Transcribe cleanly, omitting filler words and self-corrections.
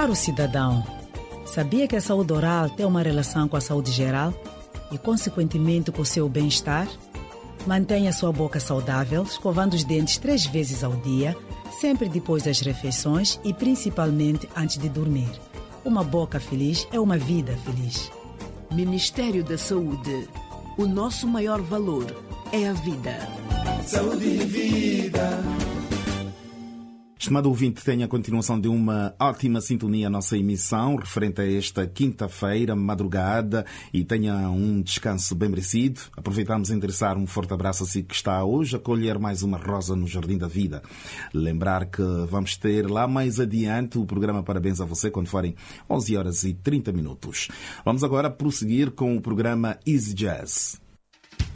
Caro cidadão, sabia que a saúde oral tem uma relação com a saúde geral e, consequentemente, com o seu bem-estar? Mantenha sua boca saudável, escovando os dentes 3 vezes ao dia, sempre depois das refeições e principalmente antes de dormir. Uma boca feliz é uma vida feliz. Ministério da Saúde. O nosso maior valor é a vida. Saúde e vida. Estimado ouvinte, tenha a continuação de uma ótima sintonia à nossa emissão, referente a esta quinta-feira, madrugada, e tenha um descanso bem merecido. Aproveitamos a endereçar um forte abraço a si que está hoje a colher mais uma rosa no Jardim da Vida. Lembrar que vamos ter lá mais adiante o programa Parabéns a Você, quando forem 11h30. Vamos agora prosseguir com o programa Easy Jazz.